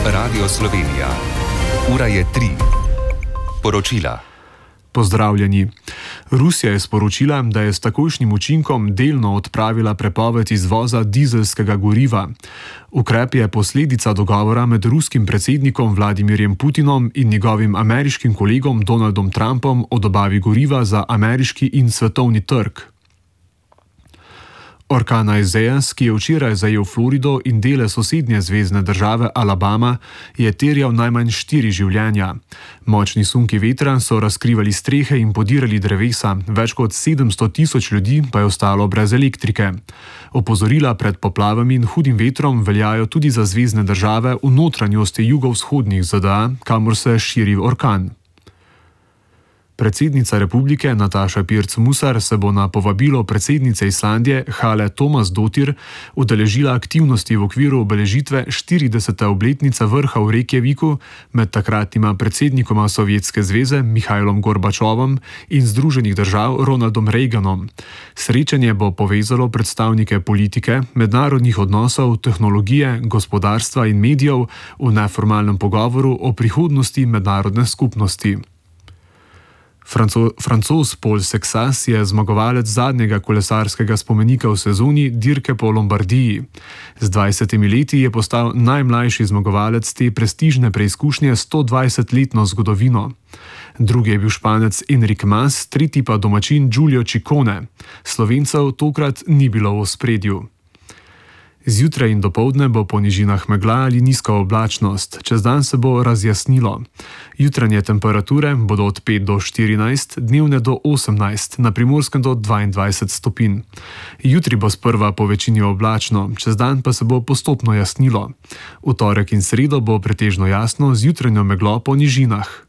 Radio Slovenija. Ura je 3. Poročila. Pozdravljeni. Rusija je sporočila, da je s takojšnjim učinkom delno odpravila prepoved izvoza dizelskega goriva. Ukrep je posledica dogovora med ruskim predsednikom Vladimirjem Putinom in njegovim ameriškim kolegom Donaldom Trumpom o dobavi goriva za ameriški in svetovni trg. Orkan Isaias, ki je včeraj zajel Florido in dele sosednje zvezne države Alabama, je terjal najmanj 4 življenja. Močni sunki vetra so razkrivali strehe in podirali drevesa, več kot 700 tisoč ljudi pa je ostalo brez elektrike. Opozorila pred poplavami in hudim vetrom veljajo tudi za zvezne države v notranjosti jugovzhodnih ZDA, kamor se širi orkan. Predsednica republike Nataša Pirc Musar se bo na povabilo predsednice Islandije Hale Thomasdottir udeležila aktivnosti v okviru obeležitve 40. obletnice vrha v Reykjaviku med takratnima predsednikoma Sovjetske zveze Mihajlom Gorbačovom in Združenih držav Ronaldom Reaganom. Srečanje bo povezalo predstavnike politike, mednarodnih odnosov, tehnologije, gospodarstva in medijev v neformalnem pogovoru o prihodnosti mednarodne skupnosti. Francoz Paul Sexas je zmagovalec zadnjega kolesarskega spomenika v sezoni dirke po Lombardiji. Z 20 leti je postal najmlajši zmagovalec te prestižne preizkušnje s 120-letno zgodovino. Drugi je bil Španec Enric Mas, tretji pa domačin Giulio Ciccone. Slovencev tokrat ni bilo v ospredju. Zjutraj in dopoldne bo po nižinah megla ali nizka oblačnost, čez dan se bo razjasnilo. Jutranje temperature bodo od 5 do 14, dnevne do 18, na Primorskem do 22 stopinj. Jutri bo sprva po večini oblačno, čez dan pa se bo postopno jasnilo. V torek in sredo bo pretežno jasno z jutranjo meglo po nižinah.